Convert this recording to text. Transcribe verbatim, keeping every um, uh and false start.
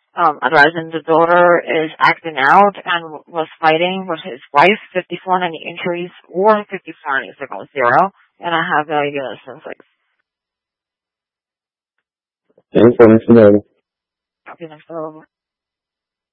Um, advising the daughter is acting out and was fighting with his wife, fifty-four ninety injuries, or fifty-four ninety zero, and I have value since like. Thanks for listening. Okay, next level.